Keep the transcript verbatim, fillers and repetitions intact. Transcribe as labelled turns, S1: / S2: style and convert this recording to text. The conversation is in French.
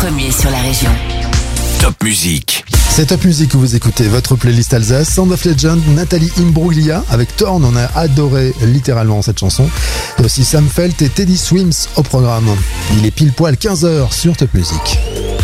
S1: premier sur la région.
S2: Top Musique.
S3: C'est Top Musique que vous écoutez, votre playlist Alsace, Sound of Legend, Nathalie Imbruglia avec Thorn, on a adoré littéralement cette chanson. Et aussi Sam Felt et Teddy Swims au programme. Il est pile poil quinze heures sur Top Musique.